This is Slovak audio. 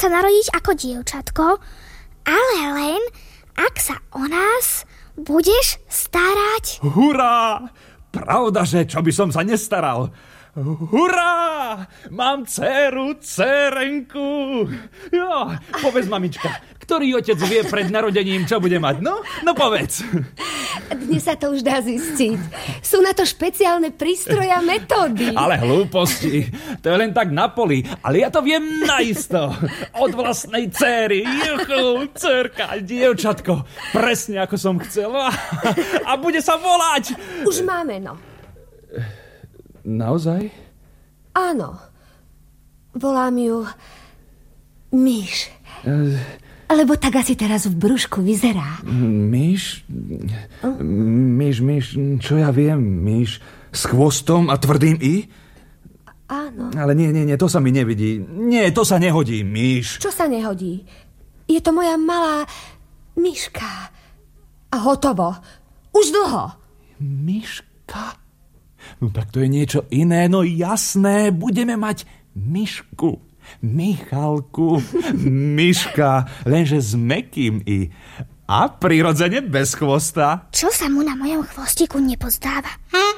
sa narodiť ako dievčatko, ale len ak sa o nás budeš starať. Hurá! Pravda, že čo by som sa nestaral? Hurá! Mám dceru, dcerenku. Jo, povedz, mamička, ktorý otec vie pred narodením, čo bude mať? No povedz. Dnes sa to už dá zistiť. Sú na to špeciálne prístroje a metódy. Ale hlúposti, to je len tak na poli. Ale ja to viem naisto. Od vlastnej dcery. Juchu, dcerka, dievčatko. Presne ako som chcel. A bude sa volať. Už má meno. Naozaj? Áno. Volám ju Myš. Lebo tak asi teraz v brúšku vyzerá. Myš? Myš, čo ja viem, myš s chvostom a tvrdým i? Áno. Ale nie, to sa mi nevidí. Nie, to sa nehodí, myš. Čo sa nehodí? Je to moja malá myška. A hotovo. Už dlho. Myška? No tak to je niečo iné, no jasné, budeme mať myšku, Michalku, myška, lenže s mäkkým i a prirodzene bez chvosta. Čo sa mu na mojom chvostiku nepozdáva?